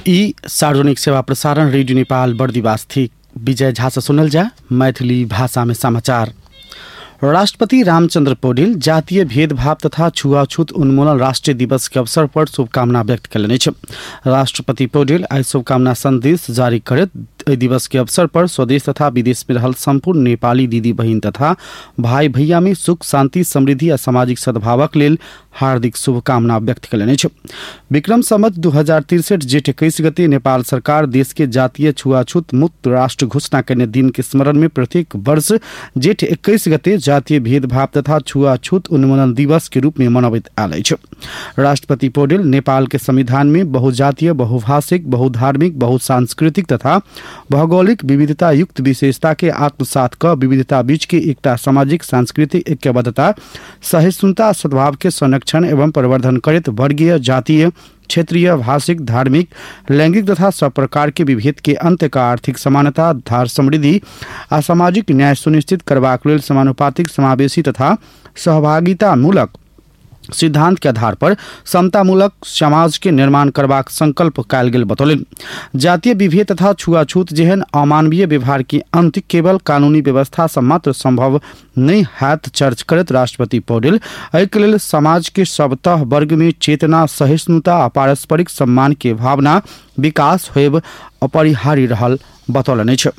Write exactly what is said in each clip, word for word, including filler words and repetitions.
ई सार्वजनिक सेवा प्रसारण रेडियो नेपाल बर्दिवास थी। विजय झा से सुनल जा मैथिली भाषा में समाचार। राष्ट्रपति रामचंद्र पौडेल जातीय भेदभाव तथा छुआछूत उन्मूलन राष्ट्रीय दिवस के अवसर पर शुभकामना व्यक्त कयलनि छ। राष्ट्रपति पौडेल आई शुभकामना संदेश जारी करत एहि दिवस के अवसर पर स्वदेश तथा विदेश में रहल संपूर्ण नेपाली दीदी बहिन तथा भाई भैया में सुख शांति समृद्धि आ सामाजिक सद्भावक लेल हार्दिक शुभकामना व्यक्त कयलनि छ। विक्रम संवत दू हजार तिरसठ जेठ इक्कीस गते नेपाल सरकार देश के जातीय छुआछूत मुक्त राष्ट्र घोषणा करने दिन के स्मरण में प्रत्येक वर्ष जेठ इक्कीस गते जातीय भेदभाव तथा छुआछूत उन्मूलन दिवस के रूप में मनावित आलै छ। राष्ट्रपति पौडेल नेपाल के संविधान में बहुजातीय बहुभाषिक बहुधार्मिक बहुसांस्कृतिक तथा भौगोलिक विविधता युक्त विशेषता के आत्मसात क विविधता बीच के एकटा सामाजिक सांस्कृतिक ऐक्यबद्धता सहिष्णुता सद्भाव के संरक्षण एवं प्रवर्धन करत वर्गीय जातीय क्षेत्रीय भाषिक धार्मिक लैंगिक तथा सब प्रकार के विभेद के अंत का आर्थिक समानता धार समृद्धि आ सामाजिक न्याय सुनिश्चित करबाक लेल समानुपातिक समावेशी तथा सहभागिता मूलक सिद्धांत के आधार पर समतामूलक समाज के निर्माण करबाक संकल्प कयल गेल बतौलन। जातीय विभेद तथा छुआछूत जेहन अमानवीय व्यवहार के अंत केवल कानूनी व्यवस्था से मात्र संभव नहीं हैत चर्च करत राष्ट्रपति पौडेल एहिके लेल समाज के सब तह वर्ग में चेतना सहिष्णुता आ पारस्परिक सम्मान के भावना विकास होयब अपरिहार्य रहल बतौलनि छ।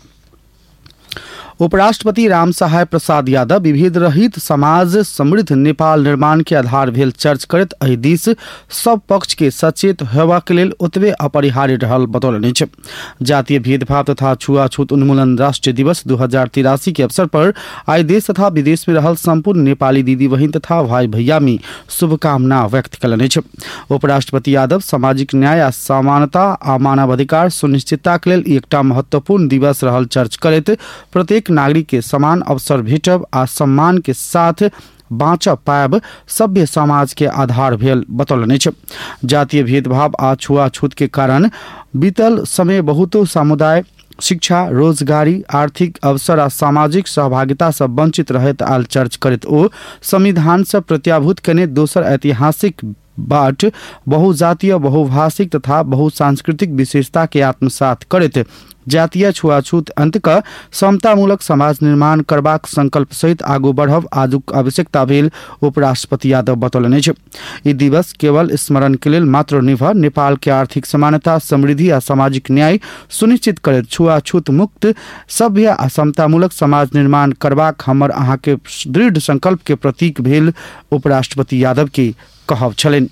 उपराष्ट्रपति राम सहाय प्रसाद यादव विभेद रहित समाज समृद्ध नेपाल निर्माण के आधार भेल चर्च करत एहि दिस सब पक्ष के सचेत हेबाक लेल ओतबे अपरिहार्य रहल बतौलनि छ। जातीय भेदभाव तथा छुआछूत उन्मूलन राष्ट्रीय दिवस दू हजार तिरासी के अवसर पर आई देश तथा विदेश में रहल संपूर्ण नेपाली दीदी बहिन तथा भाई भैया में शुभकामना व्यक्त कयलनि छ। उपराष्ट्रपति यादव सामाजिक न्याय आ समानता आ मानवाधिकार सुनिश्चितता के लेल एकटा महत्वपूर्ण दिवस रहल चर्च करत प्रत्येक नागरिक के समान अवसर भेटब आ सम्मान के साथ बाँचब पायब सभ्य समाज के आधार भेल बतौलनि छ। जातीय भेदभाव आ छुआछूत के कारण बीतल समय बहुतो समुदाय शिक्षा रोजगारी आर्थिक अवसर आ सामाजिक सहभागिता से वंचित रहत आल चर्च करत ओ संविधान से प्रत्याभूत कने दोसर ऐतिहासिक बाट बहुजातीय बहुभाषिक तथा बहुसांस्कृतिक विशेषता के आत्मसात करत जातीय छुआछूत अंत का समतामूलक समाज निर्माण करबाक संकल्प सहित आगू बढ़ब आजुक आवश्यकता भेल उपराष्ट्रपति यादव बतौलनि छ। ई दिवस केवल स्मरण के लेल मात्र निर्भर नेपाल के आर्थिक समानता समृद्धि आ सामाजिक न्याय सुनिश्चित करत छुआछूत मुक्त सभ्य आ समतामूलक समाज निर्माण करबाक हमर अहाँ के दृढ़ संकल्प के प्रतीक भेल उपराष्ट्रपति यादव के कहब छलनि।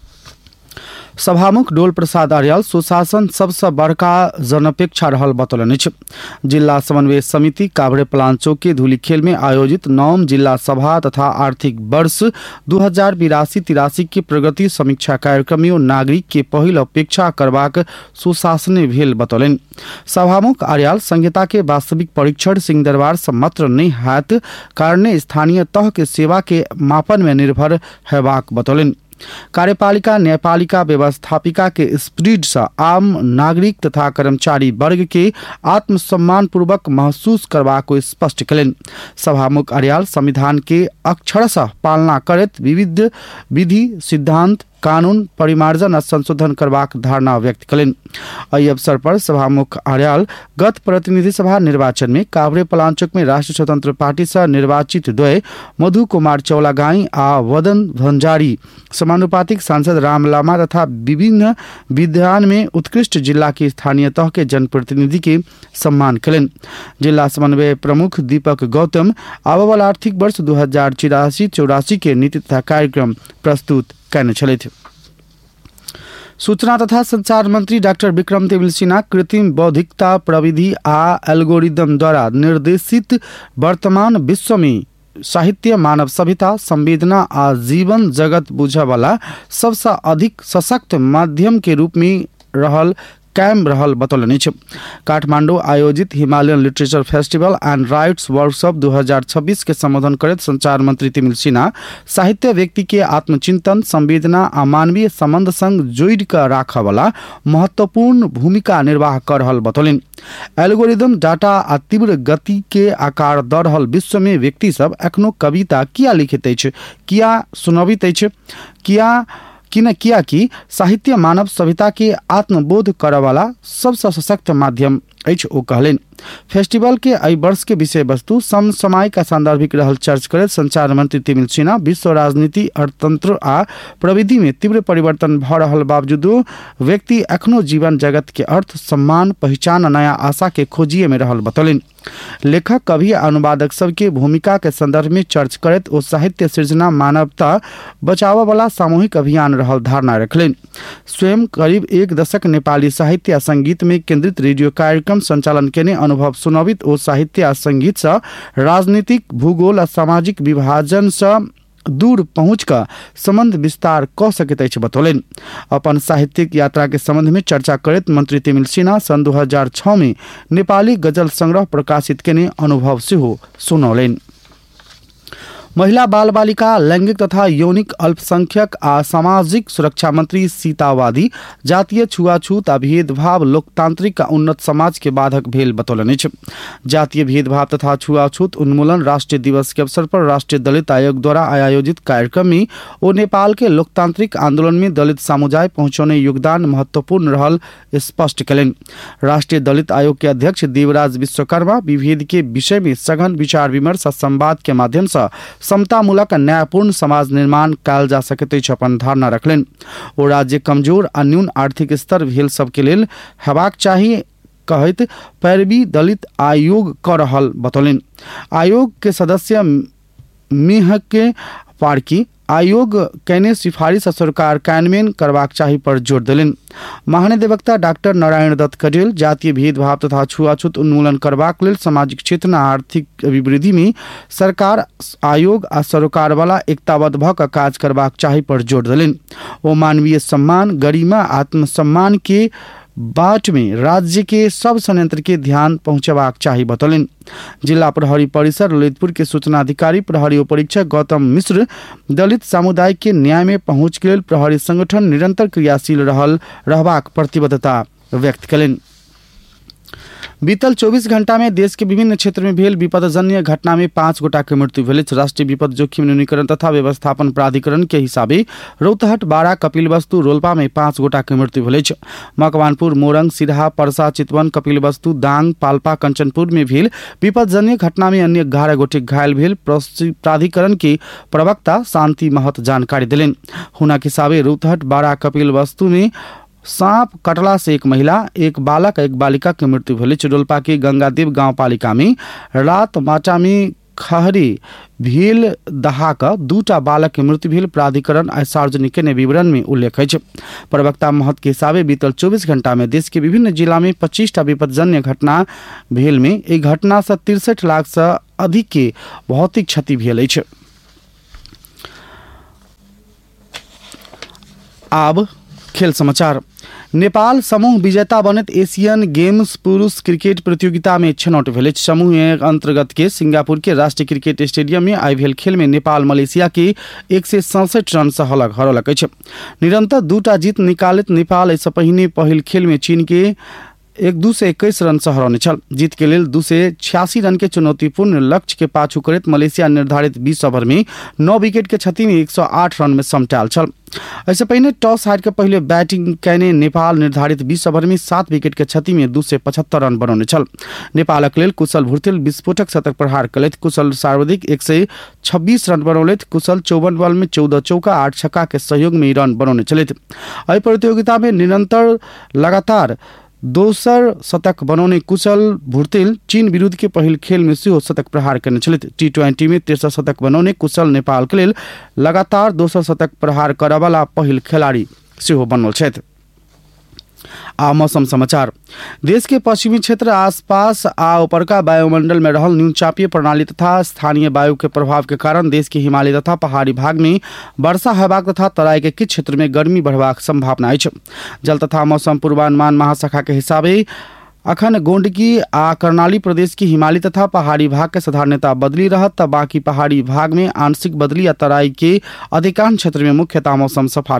सभामुख डोल प्रसाद आर्याल सुशासन सबसे बड़का जनअपेक्षा रहल बतौलनि छ। जिला समन्वय समिति काभ्रे पलाञ्चोक के धूलीखेल में आयोजित नवम जिला सभा तथा आर्थिक वर्ष दू हजार बिरासी तिरासी के प्रगति समीक्षा कार्यक्रम में नागरिक के पहिल अपेक्षा करबाक सुशासने भेल बतौलनि। सभामुख आर्याल संहिता के वास्तविक परीक्षण सिंहदरबार से मात्र नहीं हैत कारणे स्थानीय तह के सेवा के मापन में निर्भर हेबाक बतौलनि। कार्यपालिका न्यायपालिका व्यवस्थापिका के स्प्रीड से आम नागरिक तथा कर्मचारी वर्ग के आत्मसम्मान पूर्वक महसूस करवा को स्पष्ट करें। सभामुख आर्याल संविधान के अक्षरशः पालना करत विविध विधि सिद्धांत कानून परिमार्जन और संशोधन करबाक धारणा व्यक्त करें। एहि अवसर पर सभामुख आर्याल गत प्रतिनिधि सभा निर्वाचन में काभ्रे पलाञ्चोक में राष्ट्रीय स्वतंत्र पार्टी से निर्वाचित द्वय मधु कुमार चौलागाई आ वदन भंजारी समानुपातिक सांसद राम लामा तथा विभिन्न विधान में उत्कृष्ट जिला के स्थानीय तह के जनप्रतिनिधि के सम्मान करें। जिला समन्वय प्रमुख दीपक गौतम आबय वाला आर्थिक वर्ष दू हजार चिरासी चौरासी के नीति तथा कार्यक्रम प्रस्तुत करने चले थे। सूचना तथा संचार मंत्री डॉक्टर विक्रम देव सिन्हा कृत्रिम बौद्धिकता प्रविधि आ एल्गोरिदम द्वारा निर्देशित वर्तमान विश्व में साहित्य मानव सभ्यता संवेदना आ जीवन जगत बुझे वाला सबसे अधिक सशक्त माध्यम के रूप में रहल कायम रहल बतौलनि छ। काठमांडू आयोजित Himalayan literature festival and rights workshop दू हजार छब्बीस के संबोधन करत संचार मंत्री तिमिल सिन्हा साहित्य व्यक्ति के आत्मचिंतन संवेदना आ मानवीय संबंध संग जोड़ कर राख वाला महत्वपूर्ण भूमिका निर्वाह कर रहल बतौलनि। एल्गोरिदम डाटा आ तीव्र गति के आकार द रहल विश्व में व्यक्ति सब एखनो कविता किया लिखित अछि, किया सुनबित अछि, किया किन किया कि साहित्य मानव सभ्यता के आत्मबोध करे वाला सबसे सशक्त माध्यम अछि। ओ कहलेन फेस्टिवल के एहि वर्ष के विषय वस्तु समसामयिक सांदर्भिक रहल चर्च करैत संचार मंत्री तिमिल सिन्हा विश्व राजनीति, अर्थतंत्र आ प्रविधि में तीव्र परिवर्तन भ रहल बावजूदो व्यक्ति अखनो जीवन जगत के अर्थ, सम्मान, पहचान आ नया आशा के खोजिए में रहल बतौलेन। लेखक, कवि, अनुवादक सबके भूमिका के संदर्भ में चर्च करैत ओ साहित्य सृजना मानवता बचाव वाला सामूहिक अभियान रहल धारणा रखलेन। स्वयं करीब एक दशक नेपाली साहित्य आ संगीत में केंद्रित रेडियो कार्यक्रम संचालन केने अनुभव सुनबित ओ साहित्य आ संगीत से राजनीतिक, भूगोल आ सामाजिक विभाजन से दूर पहुँच का संबंध विस्तार क सकैत अछि बतौलेन। अपन साहित्यिक यात्रा के संबंध में चर्चा करैत मंत्री तिमिल सिन्हा सन दू हजार छह में नेपाली गजल संग्रह प्रकाशित केने अनुभव सेहो सुनौलेन। महिला, बाल बालिका, लैंगिक तथा यौनिक अल्पसंख्यक आ सामाजिक सुरक्षा मंत्री सीता वादी जातीय छुआछूत आ भेदभाव लोकतांत्रिक आ उन्नत समाज के बाधक भेल बतौलन अछि। जातीय भेदभाव तथा छुआछूत उन्मूलन राष्ट्रीय दिवस के अवसर पर राष्ट्रीय दलित आयोग द्वारा आयोजित कार्यक्रम में ओ नेपाल के लोकतांत्रिक आंदोलन में दलित समुदाय पहुंचाने योगदान महत्वपूर्ण रहल स्पष्ट करें। राष्ट्रीय दलित आयोग के अध्यक्ष देवराज विश्वकर्मा विभेद के विषय में सघन विचार विमर्श आ संवाद के माध्यम से समतामूलक न्यायपूर्ण समाज निर्माण कयल जा सकैत अछि अपन धारणा रखलेन। ओ राज्य कमजोर आ न्यून आर्थिक स्तर भेल सबके लेल हेबाक चाही कहैत पैरवी दलित आयोग क रहल बतौलेन। आयोग के सदस्य मेह के पार्की आयोग कैने सिफारिश सरकार कार्यान्वयन करबाक चाही पर जोर देलेन। महानिदेवक्ता डॉक्टर नारायण दत्त कटेल जातीय भेदभाव तथा छुआछूत उन्मूलन करबाक लेल सामाजिक क्षेत्र आ आर्थिक अभिवृद्धि में सरकार, आयोग आ सरोकार वाला एकताबद्ध भ क काज करबाक चाही पर जोर देलेन। ओ मानवीय सम्मान, गरिमा, आत्मसम्मान के बाट में राज्य के सब संयंत्र के ध्यान पहुंचबाक चाही बतौलेन। जिला प्रहरी परिसर ललितपुर के सूचना अधिकारी प्रहरी उपरीक्षक गौतम मिश्र दलित समुदाय के न्याय में पहुंच के लेल प्रहरी संगठन निरंतर क्रियाशील रहल रहबाक प्रतिबद्धता व्यक्त करें। बीतल चौबीस घंटा में देश के विभिन्न क्षेत्र में भेल विपदजन्य घटना में पांच गोटा के मृत्यु भेल। राष्ट्रीय विपद जोखिम न्यूनीकरण तथा व्यवस्थापन प्राधिकरण के हिसाबे रौतहट, बारा, कपिलवस्तु, रोल्पा में पांच गोटा के मृत्यु भेल। मकवानपुर, मोरंग, सिरहा, पर्सा, चितवन, कपिलवस्तु, दांग, पाल्पा, कंचनपुर में भेल विपदजन्य घटना में अन्य ग्यारह गोटे घायल भेल। प्राधिकरण के प्रवक्ता शांति महत जानकारी दिलेन। हुना के हिसाबे रौतहट, बारा, कपिलवस्तु में सांप कटला से एक महिला, एक बालक, एक बालिका की मृत्यु भेल। चिडोल्पा के गंगादेव गांव पालिका में रात माटा में खहरी भेल दहाक दूटा बालक के मृत्यु भेल। प्राधिकरण आ सार्वजनिक ने विवरण में उल्लेख है। प्रवक्ता महत के हिसाबे बीतल चौबीस घंटा में देश के विभिन्न जिला में पच्चीसटा विपदजन्य घटना भेल में एक घटना से तिरसठ लाख से अधिक के भौतिक क्षति भेल अछि। आब खेल समाचार। नेपाल समूह विजेता बनत एशियन गेम्स पुरुष क्रिकेट प्रतियोगिता में छनौट भेल। समूह एक अंतर्गत के सिंगापुर के राष्ट्रीय क्रिकेट स्टेडियम में आई भेल खेल में नेपाल मलेशिया के एक सौ सड़सठ रन से हरलक अछि। निरंतर दूटा जीत निकालत नेपाल ऐसा पहिने पहिल खेल में चीन के एक दू सौ इक्कीस रन से हरौने छल। जीत के लेल दू सौ छियासी रन के चुनौतीपूर्ण लक्ष्य के पाछू करत मलेशिया निर्धारित बीस ओवर में नौ विकेट के क्षति में एक सौ आठ रन में समटाल छल। ऐसे पहले टॉस हार के पहले बैटिंग कैने नेपाल निर्धारित बीस ओवर में सात विकेट के क्षति में दू सौ पचहत्तर रन बनौने छल। नेपालक लेल कुशल भुर्तेल विस्फोटक शतक प्रहार कलैत कुशल सर्वाधिक एक सौ छब्बीस रन बनौलैत। कुशल चौवन बॉल में चौदह चौका आठ छक्का के सहयोग में रन बनौने चलैत। एहि प्रतियोगिता में निरंतर लगातार दोसर शतक बनौने कुशल भुर्तेल चीन विरुद्ध के पहिल खेल में सेहो शतक प्रहार करने छलैथ। टी ट्वेंटी में तेसर शतक बनौने कुशल नेपाल के लेल लगातार दोसर शतक प्रहार करय वाला पहिल खिलाड़ी सेहो बनल छथि। आ मौसम समाचार। देश के पश्चिमी क्षेत्र आसपास आ ऊपरका वायुमंडल में रहल न्यूनचापीय प्रणाली तथा स्थानीय वायु के प्रभाव के कारण देश के हिमालय तथा पहाड़ी भाग में वर्षा हेबाक तथा तराई के किछु क्षेत्र में गर्मी बढ़बाक संभावना अछि। जल तथा मौसम पूर्वानुमान महाशाखा के हिसाबे अखन गोंडकी आ कर्णाली प्रदेश की हिमालय तथा पहाड़ी भाग के साधारणता बदली रहत त बाकी पहाड़ी भाग में आंशिक बदली आ तराई के अधिकांश क्षेत्र में मुख्यतः मौसम सफा रहत।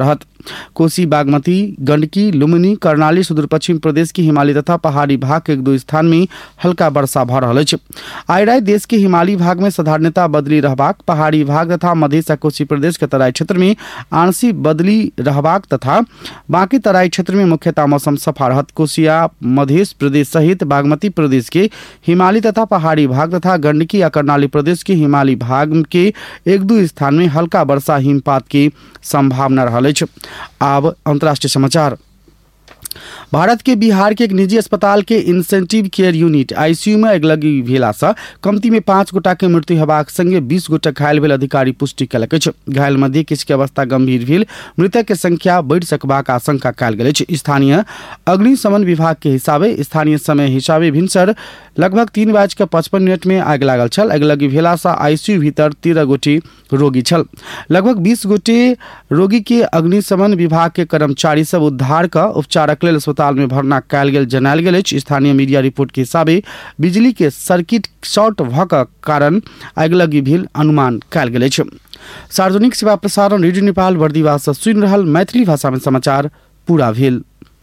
कोसी, बागमती, गंडकी, लुम्बिनी, कर्णाली, सुदूर पश्चिम प्रदेश के हिमालय तथा पहाड़ी भाग के एक दो स्थान में हल्का वर्षा भ रहल अछि। आइ राति देश के हिमालयी भाग में साधारणतः बदली रहबाक, पहाड़ी भाग तथा मध्य आ कोसी प्रदेश के तराई क्षेत्र में आंशिक बदली रहबाक तथा बाकी तराई क्षेत्र में मुख्यतः मौसम सफा रहत। कोसिया मध्य प्रदेश सहित बागमती प्रदेश के हिमालयी तथा पहाड़ी भाग तथा गंडकी या कर्णाली प्रदेश के हिमालयी भाग के एक दो स्थान में हल्का वर्षा हिमपात की संभावना रहल अछि। आब अंतर्राष्ट्रीय समाचार। भारत के बिहार के एक निजी अस्पताल के इंसेंटिव केयर यूनिट आईसीयू में अगिलगी भेला से कमती में पांच गोटा के मृत्यु हेबाक संगे बीस गोटा घायल भेल अधिकारी पुष्टि कयलक अछि। घायल मध्य किछु के अवस्था गंभीर भेल, मृतक के संख्या बढ़ि सकबाक आशंका कयल गेल अछि। स्थानीय अग्निशमन विभाग के हिसाबे स्थानीय समय हिसाबे भिनसर लगभग तीन बाज के पचपन मिनट में आगि लागल छल। अगिलगी भेला से आईसीयू भीतर तेरह गोटे रोगी छल। लगभग बीस गोटे रोगी के अग्निशमन विभाग के कर्मचारी सब उद्धार क उपचारक लेल अस्पताल में भरना कयल गेल जनायल गेल अछि। स्थानीय मीडिया रिपोर्ट के हिसाबे बिजली के सर्किट शॉर्ट भ क कारण आगिलगी भेल अनुमान कयल गेल अछि। सार्वजनिक सेवा प्रसारण रेडियो नेपाल बर्दिवास से सुनि रहल मैथिली भाषा में समाचार पूरा भेल।